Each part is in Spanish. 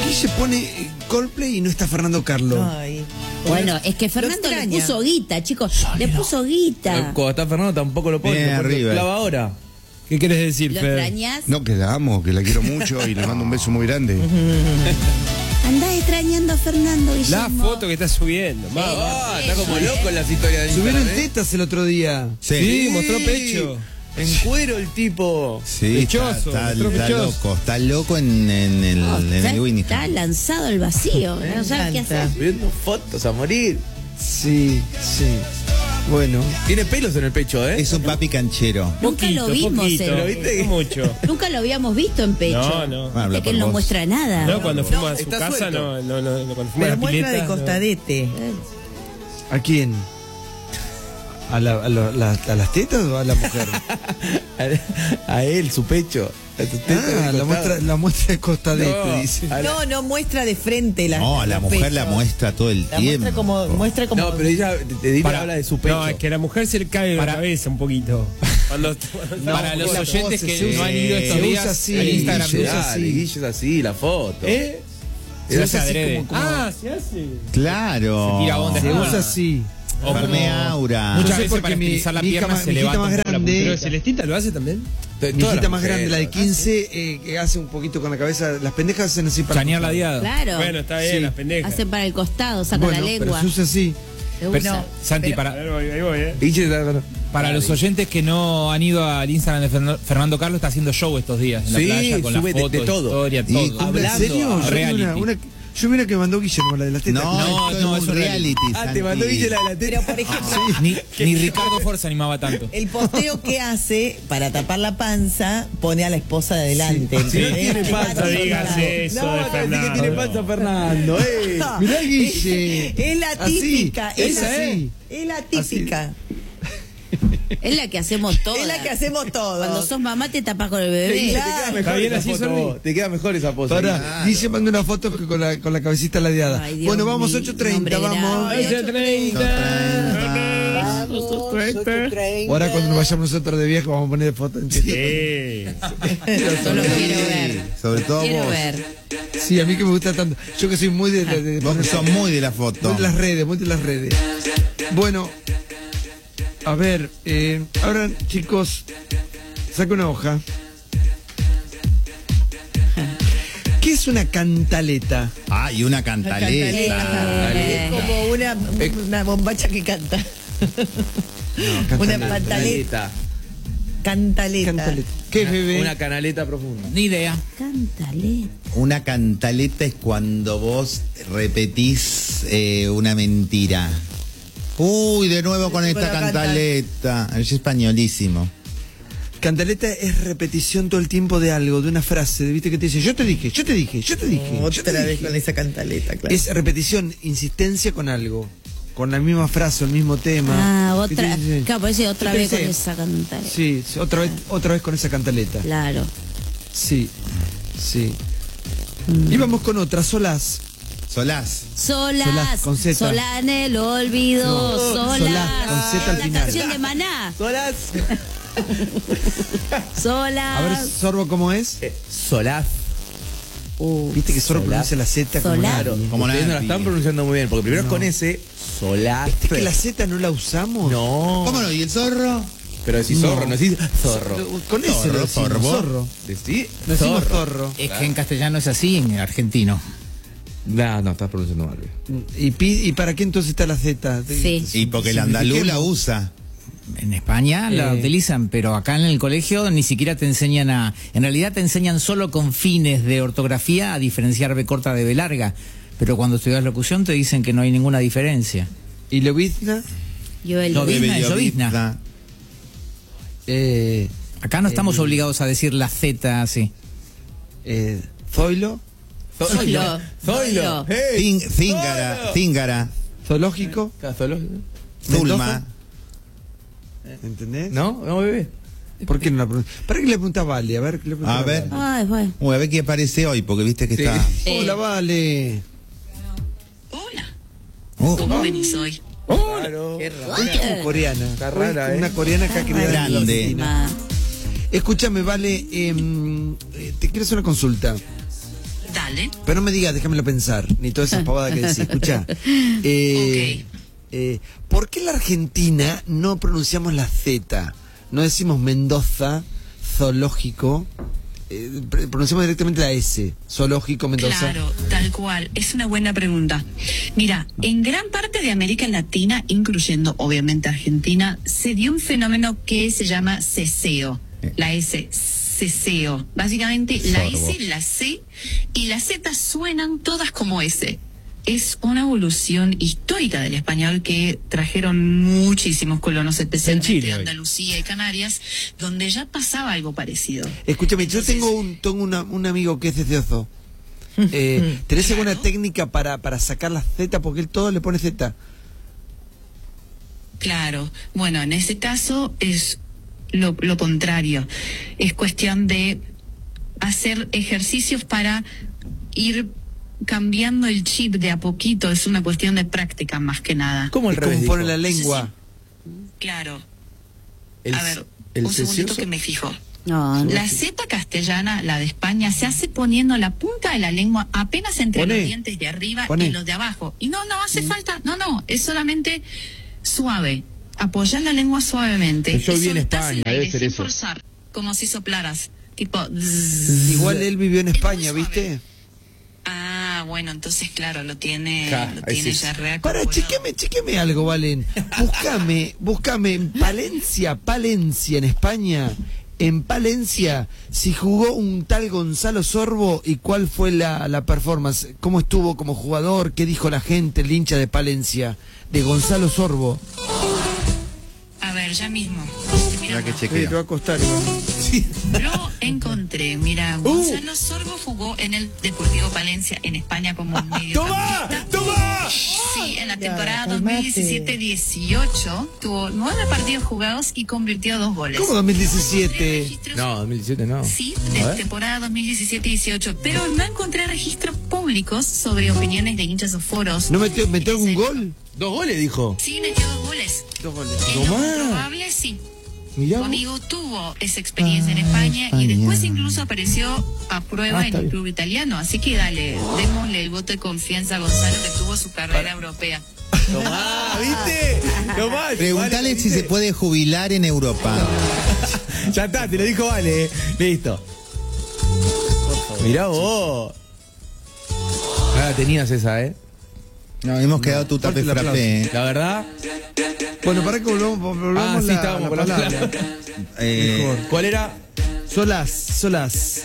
Guille pone Coldplay y no está Fernando Carlo. Ay. Bueno, es que Fernando le puso guita, chicos. Le puso guita. Cuando está Fernando tampoco lo pone. Bien porque arriba. clava ahora. ¿Qué querés decir, ¿Lo Fer? extrañás? No, que la amo, que la quiero mucho y le mando un beso muy grande. Andás extrañando a Fernando, La Guillermo. foto que está subiendo. Ah, está como loco en las historias de Subieron Instagram, tetas el otro día. Sí, mostró pecho. En cuero el tipo. Sí, Pechoso, está mostró pechoso. está loco en el Winnie. Está lanzado al vacío. No sabes qué hacer. Viendo fotos a morir. Sí, sí. Bueno. Tiene pelos en el pecho, ¿eh? Es un papi canchero. Nunca lo vimos, ¿Lo ¿eh? viste? Mucho. Nunca lo habíamos visto en pecho. No. Bueno, habla De que por él no vos. muestra nada. No, cuando fuimos a su está casa, suelto. no, cuando fuimos a Me la lo muestra pileta. de costadete. ¿A quién? ¿A las tetas o a la mujer? A él, su pecho. A sus tetas Ah, de la muestra de costadete, No. dice. No muestra de frente la. No, la mujer pecho. la muestra todo el La tiempo. muestra como. No, pero ella te habla de su pecho. No, es que a la mujer se le cae la cabeza un poquito. Para los la oyentes pose, que se no han ido estos usa días así, al Instagram se de usa Dale, así. Guille, es así, la foto. ¿Eh? Se usa así adrede. como- Ah, se hace. Claro. Se tira onda. Se usa así. O Ferné como- aura. Muchas Yo sé veces porque para mi- estilizar la mi hija pierna más- se mi hijita levanta más un poco la grande- puntura. Pero Celestita lo hace también. Mi Todas hijita las más grande, mujeres. la de 15, que hace un poquito con la cabeza. Las pendejas hacen así para. Chanear la diada. Claro. Bueno, está bien, Sí. las pendejas. Hacen para el costado, sacan Bueno, la pero lengua. se usa así. Se Pero, usa. Santi, A ver, ahí voy, Guille, para los oyentes que no han ido al Instagram de Fernando Carlos, está haciendo show estos días en la Sí, playa con las sube fotos, de todo. historia, Y todo. cumple ¿En Hablando serio? a reality. Yo vi una que mandó Guillermo, la de las tetas. No, No, es es un un reality. Ah, te mandó Santi. Guille la de la Pero teta. por ejemplo, Ni Ricardo Ford se animaba tanto. el posteo que hace para tapar la panza pone a la esposa de adelante. Si no ¿entendés? tiene panza, Está digas tipo- eso No, de que tiene Fernando. panza Fernando, Mirá, Guille. Es la típica. Así, Es así. Es la típica. Es la que hacemos todas. Es la que hacemos todos. Cuando sos mamá te tapas con el bebé. Te queda Claro. mejor Está bien esa así, foto, Sorbi. vos. Te queda mejor esa pose. Pará, Guille mandó una foto con la cabecita ladeada. Ay, Dios Bueno, vamos, mío, 8:30, hombre vamos. grande. 8:30. Ahora cuando nos vayamos nosotros de viaje vamos a poner foto en TikTok. Sí. Solo quiero ver. Sobre todo Quiero vos. ver. Sí, a mí que me gusta tanto. Yo que soy muy de Vos que sos muy de la foto. muy de las redes, muy de las redes. Bueno, a ver, ahora chicos, saca una hoja. ¿Qué es una cantaleta? Ah, y una cantaleta. Es como una bombacha que canta. Una pantaleta. Cantaleta. Cantaleta. ¿Qué es, bebé? Una canaleta profunda. Ni idea. Cántale. Una cantaleta es cuando vos repetís una mentira. Uy, de nuevo con esta la cantaleta. Es españolísimo. Cantaleta es repetición todo el tiempo de algo, de una frase, ¿viste? Que te dice, yo te dije, yo te dije, yo te dije. yo te Otra vez dije. con esa cantaleta, claro. Es repetición, insistencia con algo, con la misma frase, el mismo tema. Ah, ¿Qué otra. te dice? Claro, parece otra ¿Qué te vez con dice? esa cantaleta. Sí, sí, otra vez con esa cantaleta. Claro. Sí, sí. Y vamos con otra, Solás. Solás. Solas, con Z. sola en el olvido, No, solas. Solás, con Z al La final. canción de Maná. Solaz. Solas. A ver, Sorbo, ¿cómo es? Solaz. Viste que Sorbo Solás. pronuncia la Z como Solás. nadie. Como Ustedes no la nadie. están pronunciando muy bien, porque primero es con S, Solaz. ¿Es que la Z no la usamos? No. ¿Cómo no? ¿Y el zorro? Pero decís zorro, no decís zorro. Con ese Zorro, lo decimos, zorbo. zorro. ¿Decís? Decimos zorro. Es que en castellano es así, en argentino. No, estás pronunciando mal. ¿Y para qué entonces está la Z? Sí. Y porque el andaluz la usa. En España la utilizan, pero acá en el colegio ni siquiera te enseñan a... En realidad te enseñan solo con fines de ortografía a diferenciar B corta de B larga. Pero cuando estudias locución te dicen que no hay ninguna diferencia. ¿Y Levizna? Llovizna es llovizna. Acá no estamos obligados a decir la Z así. Zoilo, Zoilo. Zoilo. Hey. Zíngara. Zíngara. zoológico, Zulma. ¿entendés? ¿No? No, bebé. ¿Por qué no la pronuncia? ¿Para qué le pregunta a Vale? A ver, ¿qué le pregunta A ver. Vale? Ay, bueno. Uy, a ver qué aparece hoy, porque viste que Sí. está. Hola, Vale. Oh, venís hoy? Claro. Hoy está como coreana. Está rara, Hoy una coreana acá criada en Grande. Argentina. Ah, Escúchame, Vale, te quiero hacer una consulta. Dale. Pero no me digas, déjamelo pensar, ni todas esas pavadas que decís. Escuchá. ¿Por qué en la Argentina no pronunciamos la Z? No decimos Mendoza, zoológico. Pronunciamos directamente la S, zoológico, Mendoza. Claro, tal cual. Es una buena pregunta. Mira, en gran parte de América Latina, incluyendo obviamente Argentina, se dio un fenómeno que se llama ceseo. La S, ceseo. Básicamente la S, la C y la Z suenan todas como S. Es una evolución histórica del español que trajeron muchísimos colonos, especialmente de Andalucía y Canarias, donde ya pasaba algo parecido. Escúchame, entonces, yo tengo un amigo que es deseoso. ¿Tenés alguna técnica para sacar la Z? Porque él todo le pone Z. Claro. Bueno, en ese caso es lo contrario. Es cuestión de hacer ejercicios para ir cambiando el chip de a poquito. Es una cuestión de práctica más que nada. ¿Cómo el es revés? como pone la lengua. Claro. El, a ver, el un segundito cecioso. que me fijo. No, no. La Z castellana, la de España, se hace poniendo la punta de la lengua apenas entre los dientes de arriba y los de abajo. Y no hace falta, no, es solamente suave. Apoyar la lengua suavemente. Yo viví en España, debe sin ser eso. forzar, como si soplaras. Tipo... Igual él vivió en España, ¿viste? Ah, bueno, entonces claro, lo tiene Ja, ya reacomodado. Para, chequeme algo, Valen. Búscame en Palencia en España. En Palencia, si jugó un tal Gonzalo Sorbo y cuál fue la performance, cómo estuvo como jugador, qué dijo la gente, el hincha de Palencia, de Gonzalo Sorbo. A ver, ya mismo. Mira que Te chequeo. va a costar. Lo encontré. Mira, Gonzalo Sorbo jugó en el Deportivo Palencia en España como mediocampista. ¡Toma! Sí, en la temporada 2017-18 tuvo 9 partidos jugados y convirtió 2 goles. ¿Cómo 2017? No, 2017 no. Sí, de temporada 2017-18, pero no encontré registros públicos sobre opiniones de hinchas o foros. ¿No metió algún gol? 2 goles, dijo. Sí, metió 2 goles. 2 goles. En lo probable, sí. Mirá vos. Conmigo tuvo esa experiencia en España y después incluso apareció a prueba en el club italiano. Así que dale, démosle el voto de confianza a Gonzalo, que tuvo su carrera europea. Tomá, ¿viste? Tomá. Pregúntale Vale, si se puede jubilar en Europa. Ya está, te lo dijo Vale. Listo. Mirá vos. Ah, tenías esa, No, hemos quedado tu tape Fuerte el frappé. La verdad. Bueno, para que volvamos Sí, estábamos con la palabra. Eh, ¿Cuál era? Solás.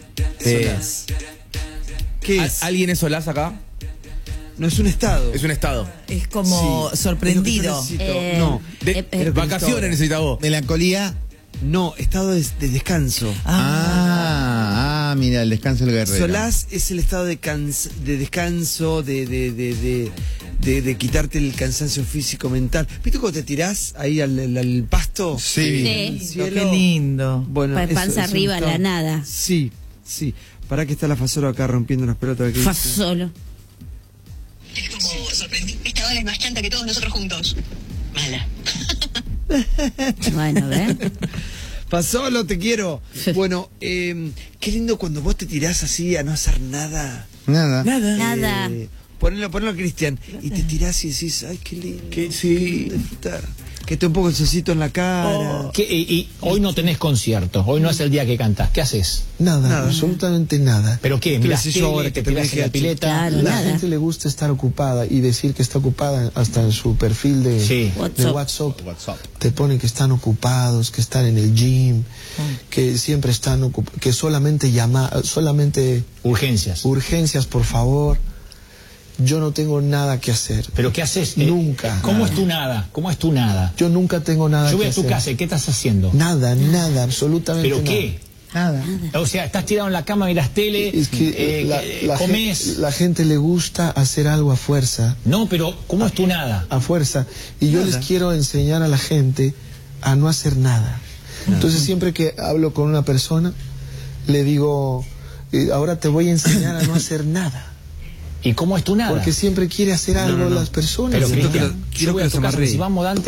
¿Qué es? ¿Alguien es Solás acá? No es un estado. Es un estado. Es como Sí, sorprendido. es lo que yo necesito. No, Vacaciones necesita vos. melancolía. no, estado de descanso. Mira, el descanso del guerrero. Solaz es el estado de descanso, de quitarte el cansancio físico, mental. ¿Viste cuando te tirás ahí al pasto? Sí. El cielo. Qué lindo. Bueno, Panza eso es un arriba, estado- la nada. Sí. Para que está la Fasola acá rompiendo las pelotas. ¿Qué dice? Solo. Es como sorprendente. Esta ola es más chanta que todos nosotros juntos. Mala. Bueno, ¿ves? Fasolo, te quiero. Bueno, qué lindo cuando vos te tirás así a no hacer nada. Nada. Nada. Ponelo, Cristian. Y te tirás y decís, ay, qué lindo. Sí. Disfrutar. Que te un poco el sosito en la cara. Y hoy no tenés conciertos, hoy no es el día que cantás. ¿Qué haces? Nada, absolutamente nada. ¿Pero qué? Mirás sé yo tele, ahora te que tirás tenés en la que- pileta. Claro, La nada. gente le gusta estar ocupada y decir que está ocupada hasta en su perfil de, Sí. de WhatsApp. Te pone que están ocupados, que están en el gym, que siempre están ocupados, que solamente solamente urgencias, por favor. Yo no tengo nada que hacer. ¿Pero qué haces? Nunca. ¿Cómo es tu nada? ¿Cómo es tu nada? Yo nunca tengo nada Yo voy que a tu hacer. casa, ¿y qué estás haciendo? Nada, absolutamente ¿Pero nada. qué? Nada. O sea, estás tirado en la cama, mirás tele, Es que comés. la gente le gusta hacer algo a fuerza. No, pero ¿cómo es tu nada? A fuerza. Y yo les quiero enseñar a la gente a no hacer nada. Entonces siempre que hablo con una persona, le digo, ahora te voy a enseñar a no hacer nada. ¿Y cómo es tu nada? Porque siempre quiere hacer algo las personas. Pero Siento Cristian, que lo- yo quiero voy que a lo tu casa, amarre. si vamos Dante,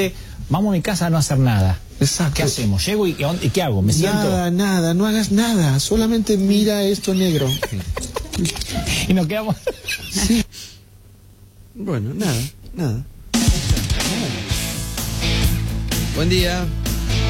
vamos a mi casa a no hacer nada. Exacto. ¿Qué hacemos? Llego y ¿qué hago? ¿Me siento? Nada, no hagas nada. Solamente mira esto negro. Y nos quedamos. Sí. Bueno, nada. Buen día.